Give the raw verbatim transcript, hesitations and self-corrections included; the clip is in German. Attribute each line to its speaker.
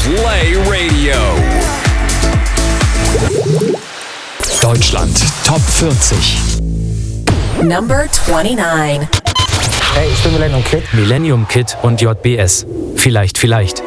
Speaker 1: Play Radio. Deutschland Top vierzig.
Speaker 2: Number twenty-nine.
Speaker 3: Hey, ich bin Millennium Kid.
Speaker 4: Millennium Kid und J B S. Vielleicht, vielleicht.